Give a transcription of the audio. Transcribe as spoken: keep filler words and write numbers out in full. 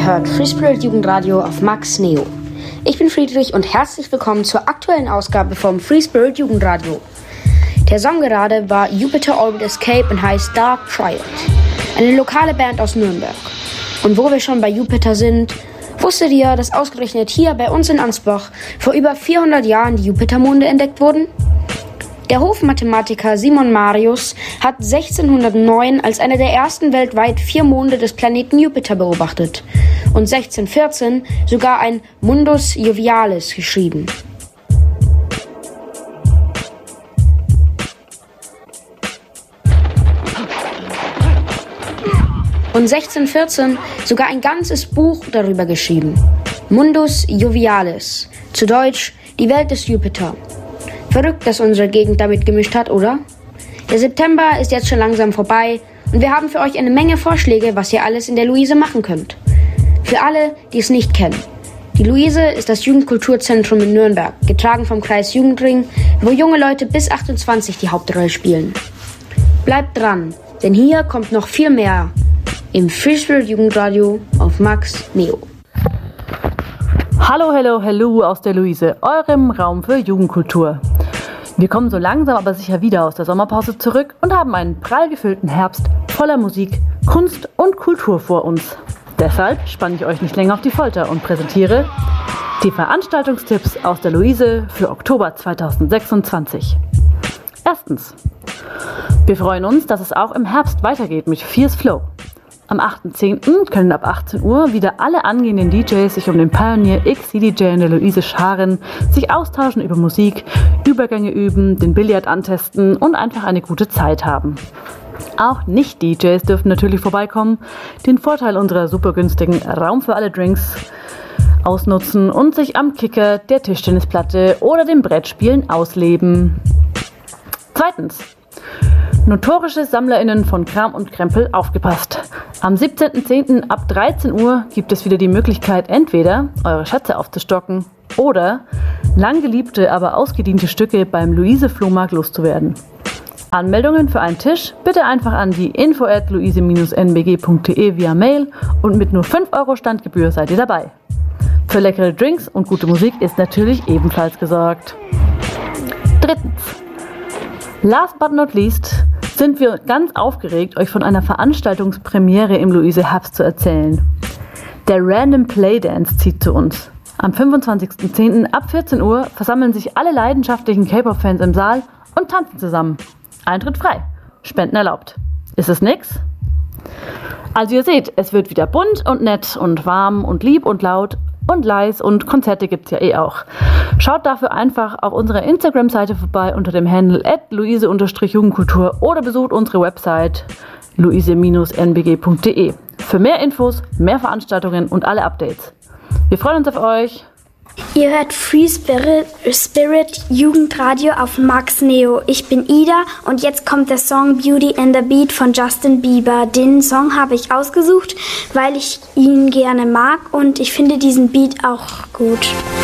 hört Free Spirit Jugendradio auf Max Neo. Ich bin Friedrich und herzlich willkommen zur aktuellen Ausgabe vom Free Spirit Jugendradio. Der Song gerade war Jupiter Orbit Escape und heißt Dark Triad, eine lokale Band aus Nürnberg. Und wo wir schon bei Jupiter sind, wusstet ihr, dass ausgerechnet hier bei uns in Ansbach vor über vierhundert Jahren die Jupitermonde entdeckt wurden? Der Hofmathematiker Simon Marius hat sechzehnhundertneun als einer der ersten weltweit vier Monde des Planeten Jupiter beobachtet und sechzehnhundertvierzehn sogar ein Mundus Jovialis geschrieben. Und sechzehnhundertvierzehn sogar ein ganzes Buch darüber geschrieben. Mundus Jovialis, zu Deutsch die Welt des Jupiter. Verrückt, dass unsere Gegend damit gemischt hat, oder? Der September ist jetzt schon langsam vorbei und wir haben für euch eine Menge Vorschläge, was ihr alles in der Luise machen könnt. Für alle, die es nicht kennen. Die Luise ist das Jugendkulturzentrum in Nürnberg, getragen vom Kreis Jugendring, wo junge Leute bis achtundzwanzig die Hauptrolle spielen. Bleibt dran, denn hier kommt noch viel mehr im Free Spirit Jugendradio auf Max Neo. Hallo, hello, hello aus der Luise, eurem Raum für Jugendkultur. Wir kommen so langsam aber sicher wieder aus der Sommerpause zurück und haben einen prall gefüllten Herbst voller Musik, Kunst und Kultur vor uns. Deshalb spanne ich euch nicht länger auf die Folter und präsentiere die Veranstaltungstipps aus der Luise für Oktober zweitausendsechsundzwanzig. Erstens. Wir freuen uns, dass es auch im Herbst weitergeht mit Fierce Flow. Am achten zehnten können ab achtzehn Uhr wieder alle angehenden D Js sich um den Pioneer X C D J in der Luise scharen, sich austauschen über Musik, Übergänge üben, den Billard antesten und einfach eine gute Zeit haben. Auch Nicht-D Js dürfen natürlich vorbeikommen, den Vorteil unserer super günstigen Raum für alle Drinks ausnutzen und sich am Kicker, der Tischtennisplatte oder dem Brettspielen ausleben. Zweitens. Notorische SammlerInnen von Kram und Krempel, aufgepasst! Am siebzehnten zehnten ab dreizehn Uhr gibt es wieder die Möglichkeit, entweder eure Schätze aufzustocken oder lang geliebte, aber ausgediente Stücke beim Luise-Flohmarkt loszuwerden. Anmeldungen für einen Tisch bitte einfach an die info at luise n b g punkt d e via Mail und mit nur fünf Euro Standgebühr seid ihr dabei. Für leckere Drinks und gute Musik ist natürlich ebenfalls gesorgt. Drittens. Last but not least sind wir ganz aufgeregt, euch von einer Veranstaltungspremiere im Luise Herbst zu erzählen. Der Random Playdance zieht zu uns. Am fünfundzwanzigsten zehnten ab vierzehn Uhr versammeln sich alle leidenschaftlichen K-Pop-Fans im Saal und tanzen zusammen. Eintritt frei, Spenden erlaubt. Ist es nix? Also ihr seht, es wird wieder bunt und nett und warm und lieb und laut und leis und Konzerte gibt's ja eh auch. Schaut dafür einfach auf unserer Instagram-Seite vorbei unter dem Handle at luise jugendkultur oder besucht unsere Website luise n b g punkt d e für mehr Infos, mehr Veranstaltungen und alle Updates. Wir freuen uns auf euch! Ihr hört Free Spirit, Spirit Jugendradio auf Max Neo. Ich bin Ida und jetzt kommt der Song Beauty and the Beat von Justin Bieber. Den Song habe ich ausgesucht, weil ich ihn gerne mag und ich finde diesen Beat auch gut.